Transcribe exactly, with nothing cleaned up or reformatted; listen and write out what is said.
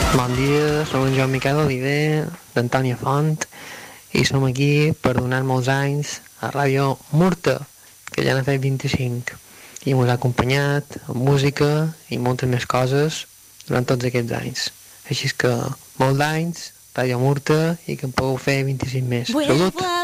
Bon dia, som en Joan Miquel Oliver, d'Antònia Font, i som aquí per donar molts anys a Ràdio Murta, que ja n'ha fet vint-i-cinc, i ens ha acompanyat amb música i moltes més coses durant tots aquests anys. Així que molts d'anys, Ràdio Murta, i que en pugueu fer vint-i-cinc més. Salut!